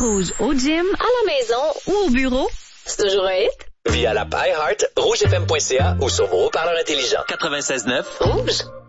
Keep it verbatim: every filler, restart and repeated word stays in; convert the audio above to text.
Rouge au gym, à la maison ou au bureau, c'est toujours un hit. Via l'app iHeart, rougefm point c a ou sur vos haut-parleurs intelligents. quatre-vingt-seize neuf Rouge.